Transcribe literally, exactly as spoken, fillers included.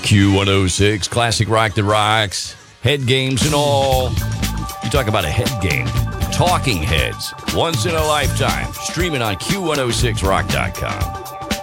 Q one oh six, classic rock that rocks, head games and all. You talk about a head game. Talking Heads, once in a lifetime. Streaming on Q one oh six rock dot com.